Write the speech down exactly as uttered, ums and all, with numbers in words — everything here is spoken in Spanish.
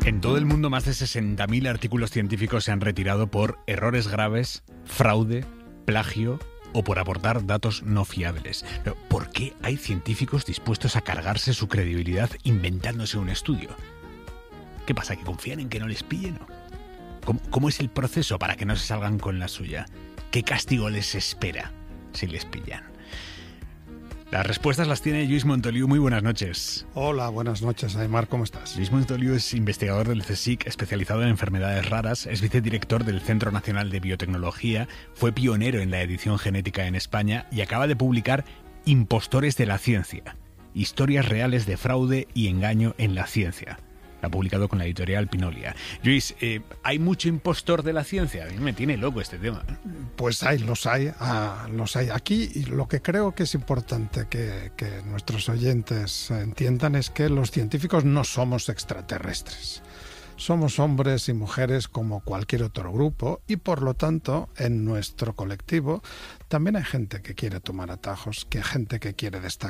En todo el mundo, más de sesenta mil artículos científicos se han retirado por errores graves, fraude, plagio o por aportar datos no fiables. Pero, ¿por qué hay científicos dispuestos a cargarse su credibilidad inventándose un estudio? ¿Qué pasa? ¿Que confían en que no les pillen? ¿Cómo, cómo es el proceso para que no se salgan con la suya? ¿Qué castigo les espera si les pillan? Las respuestas las tiene Lluís Montoliu. Muy buenas noches. Hola, buenas noches, Aimar, ¿cómo estás? Lluís Montoliu es investigador del CSIC, especializado en enfermedades raras, es vicedirector del Centro Nacional de Biotecnología, fue pionero en la edición genética en España y acaba de publicar Impostores de la Ciencia, historias reales de fraude y engaño en la ciencia. Ha publicado con la editorial Pinolia. Lluís, eh, ¿hay mucho impostor de la ciencia? A mí me tiene loco este tema. Pues hay, los hay, ah, los hay. Aquí y lo que creo que es importante que, que nuestros oyentes entiendan es que los científicos no somos extraterrestres. Somos hombres y mujeres como cualquier otro grupo y por lo tanto en nuestro colectivo también hay gente que quiere tomar atajos, que hay gente que quiere destacar.